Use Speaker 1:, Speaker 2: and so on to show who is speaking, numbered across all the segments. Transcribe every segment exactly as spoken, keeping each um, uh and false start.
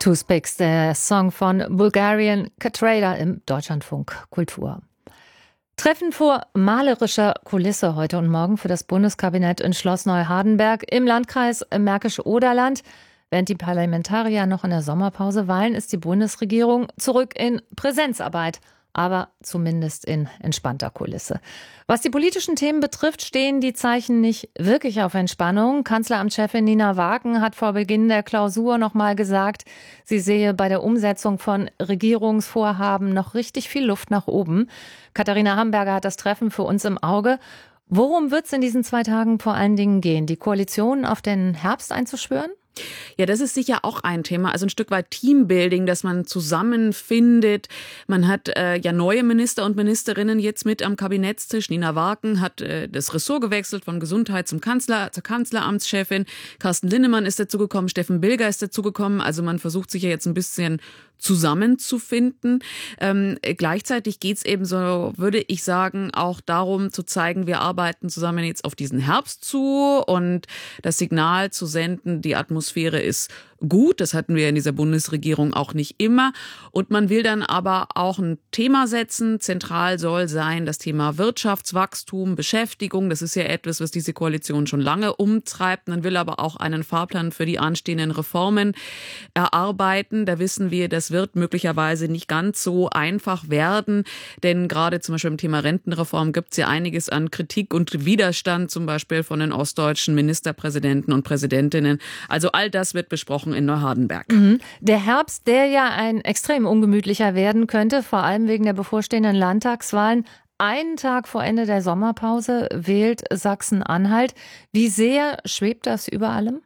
Speaker 1: Toothpicks, der Song von Bulgarian Catrada im Deutschlandfunk Kultur. Treffen vor malerischer Kulisse heute und morgen für das Bundeskabinett in Schloss Neuhardenberg im Landkreis Märkisch-Oderland. Während die Parlamentarier noch in der Sommerpause weilen, ist die Bundesregierung zurück in Präsenzarbeit, aber zumindest in entspannter Kulisse. Was die politischen Themen betrifft, stehen die Zeichen nicht wirklich auf Entspannung. Kanzleramtschefin Nina Wagen hat vor Beginn der Klausur noch mal gesagt, sie sehe bei der Umsetzung von Regierungsvorhaben noch richtig viel Luft nach oben. Katharina Hamburger hat das Treffen für uns im Auge. Worum wird es in diesen zwei Tagen vor allen Dingen gehen? Die Koalition auf den Herbst einzuschwören?
Speaker 2: Ja, das ist sicher auch ein Thema. Also ein Stück weit Teambuilding, dass man zusammenfindet. Man hat äh, ja neue Minister und Ministerinnen jetzt mit am Kabinettstisch. Nina Wagen hat äh, das Ressort gewechselt von Gesundheit zum Kanzler, zur Kanzleramtschefin. Carsten Linnemann ist dazugekommen, Steffen Bilger ist dazugekommen. Also man versucht sich ja jetzt ein bisschen zusammenzufinden. Ähm, gleichzeitig geht es eben so, würde ich sagen, auch darum zu zeigen, wir arbeiten zusammen jetzt auf diesen Herbst zu und das Signal zu senden, die Atmosphäre ist gut. Das hatten wir in dieser Bundesregierung auch nicht immer. Und man will dann aber auch ein Thema setzen. Zentral soll sein das Thema Wirtschaftswachstum, Beschäftigung. Das ist ja etwas, was diese Koalition schon lange umtreibt. Man will aber auch einen Fahrplan für die anstehenden Reformen erarbeiten. Da wissen wir, das wird möglicherweise nicht ganz so einfach werden. Denn gerade zum Beispiel im Thema Rentenreform gibt es ja einiges an Kritik und Widerstand, zum Beispiel von den ostdeutschen Ministerpräsidenten und Präsidentinnen. Also all das wird besprochen in Neuhardenberg.
Speaker 1: Mhm. Der Herbst, der ja ein extrem ungemütlicher werden könnte, vor allem wegen der bevorstehenden Landtagswahlen. Einen Tag vor Ende der Sommerpause wählt Sachsen-Anhalt. Wie sehr schwebt das über allem?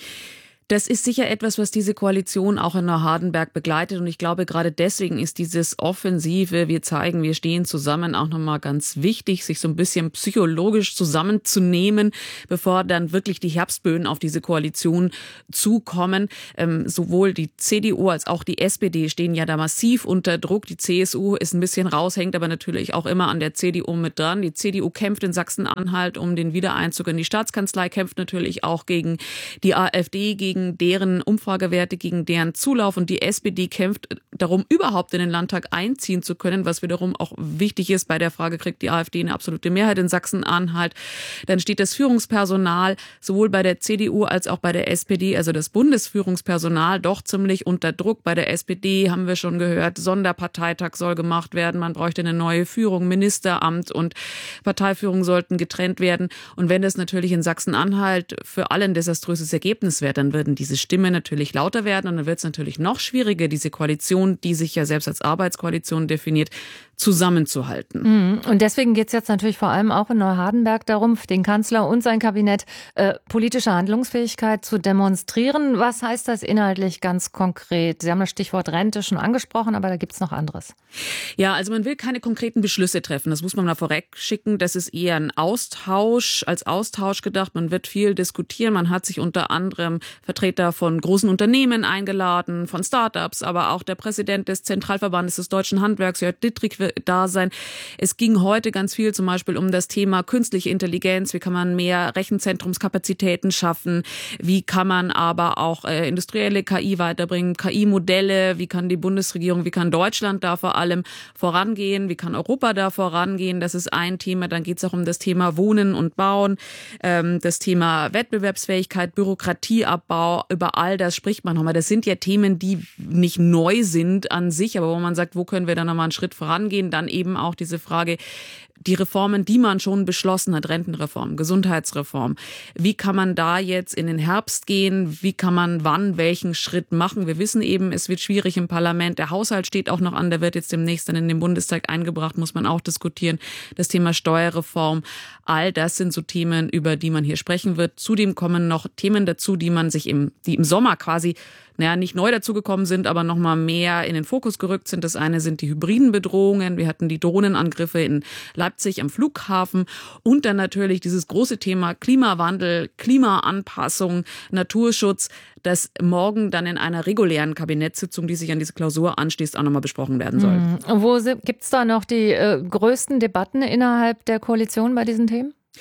Speaker 2: Das ist sicher etwas, was diese Koalition auch in Neuhardenberg begleitet. Und ich glaube, gerade deswegen ist dieses Offensive, wir zeigen, wir stehen zusammen, auch nochmal ganz wichtig, sich so ein bisschen psychologisch zusammenzunehmen, bevor dann wirklich die Herbstböen auf diese Koalition zukommen. Ähm, sowohl die C D U als auch die S P D stehen ja da massiv unter Druck. Die C S U ist ein bisschen raus, hängt aber natürlich auch immer an der C D U mit dran. Die C D U kämpft in Sachsen-Anhalt um den Wiedereinzug in die Staatskanzlei, kämpft natürlich auch gegen die AfD, gegen deren Umfragewerte, gegen deren Zulauf, und die S P D kämpft darum, überhaupt in den Landtag einziehen zu können, was wiederum auch wichtig ist bei der Frage, kriegt die AfD eine absolute Mehrheit in Sachsen-Anhalt. Dann steht das Führungspersonal sowohl bei der C D U als auch bei der S P D, also das Bundesführungspersonal, doch ziemlich unter Druck. Bei der S P D haben wir schon gehört, Sonderparteitag soll gemacht werden, man bräuchte eine neue Führung, Ministeramt und Parteiführung sollten getrennt werden. Und wenn das natürlich in Sachsen-Anhalt für alle ein desaströses Ergebnis wäre, dann würden diese Stimmen natürlich lauter werden und dann wird es natürlich noch schwieriger, diese Koalition, die sich ja selbst als Arbeitskoalition definiert, zusammenzuhalten.
Speaker 1: Und deswegen geht es jetzt natürlich vor allem auch in Neuhardenberg darum, den Kanzler und sein Kabinett äh, politische Handlungsfähigkeit zu demonstrieren. Was heißt das inhaltlich ganz konkret? Sie haben das Stichwort Rente schon angesprochen, aber da gibt es noch anderes.
Speaker 2: Ja, also man will keine konkreten Beschlüsse treffen. Das muss man mal vorweg schicken. Das ist eher ein Austausch, als Austausch gedacht. Man wird viel diskutieren. Man hat sich unter anderem Vertreter von großen Unternehmen eingeladen, von Startups, aber auch der Präsident des Zentralverbandes des Deutschen Handwerks, Jörg Dittrich, wird da sein. Es ging heute ganz viel zum Beispiel um das Thema künstliche Intelligenz. Wie kann man mehr Rechenzentrumskapazitäten schaffen? Wie kann man aber auch äh, industrielle K I weiterbringen? K I-Modelle? Wie kann die Bundesregierung, wie kann Deutschland da vor allem vorangehen? Wie kann Europa da vorangehen? Das ist ein Thema. Dann geht es auch um das Thema Wohnen und Bauen, ähm, das Thema Wettbewerbsfähigkeit, Bürokratieabbau. Über all das spricht man nochmal. Das sind ja Themen, die nicht neu sind an sich, aber wo man sagt, wo können wir dann nochmal einen Schritt vorangehen? Dann eben auch diese Frage, die Reformen, die man schon beschlossen hat, Rentenreform, Gesundheitsreform. Wie kann man da jetzt in den Herbst gehen? Wie kann man wann welchen Schritt machen? Wir wissen eben, es wird schwierig im Parlament. Der Haushalt steht auch noch an, der wird jetzt demnächst dann in den Bundestag eingebracht, muss man auch diskutieren. Das Thema Steuerreform, all das sind so Themen, über die man hier sprechen wird. Zudem kommen noch Themen dazu, die man sich im, die im Sommer quasi naja, nicht neu dazugekommen sind, aber noch mal mehr in den Fokus gerückt sind. Das eine sind die hybriden Bedrohungen. Wir hatten die Drohnenangriffe in Leipzig am Flughafen und dann natürlich dieses große Thema Klimawandel, Klimaanpassung, Naturschutz, das morgen dann in einer regulären Kabinettssitzung, die sich an diese Klausur anschließt, auch noch mal besprochen werden soll.
Speaker 1: Mhm. Wo gibt es da noch die äh, größten Debatten innerhalb der Koalition bei diesen Themen?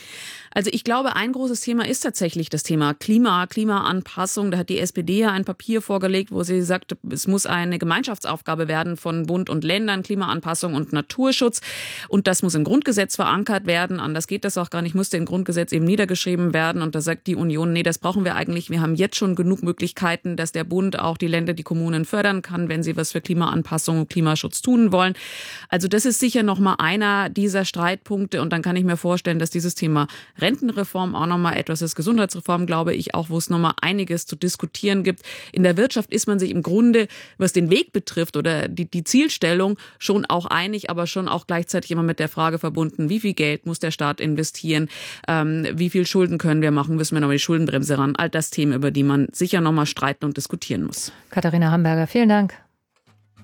Speaker 2: Also ich glaube, ein großes Thema ist tatsächlich das Thema Klima, Klimaanpassung. Da hat die S P D ja ein Papier vorgelegt, wo sie sagt, es muss eine Gemeinschaftsaufgabe werden von Bund und Ländern, Klimaanpassung und Naturschutz. Und das muss im Grundgesetz verankert werden. Anders geht das auch gar nicht, musste im Grundgesetz eben niedergeschrieben werden. Und da sagt die Union, nee, das brauchen wir eigentlich. Wir haben jetzt schon genug Möglichkeiten, dass der Bund auch die Länder, die Kommunen fördern kann, wenn sie was für Klimaanpassung und Klimaschutz tun wollen. Also das ist sicher nochmal einer dieser Streitpunkte. Und dann kann ich mir vorstellen, dass dieses Thema Rentenreform auch nochmal etwas ist. Gesundheitsreform, glaube ich, auch, wo es nochmal einiges zu diskutieren gibt. In der Wirtschaft ist man sich im Grunde, was den Weg betrifft oder die, die Zielstellung, schon auch einig, aber schon auch gleichzeitig immer mit der Frage verbunden, wie viel Geld muss der Staat investieren, ähm, wie viel Schulden können wir machen, müssen wir nochmal die Schuldenbremse ran. All das Themen, über die man sicher nochmal streiten und diskutieren muss.
Speaker 1: Katharina Hamburger, vielen Dank.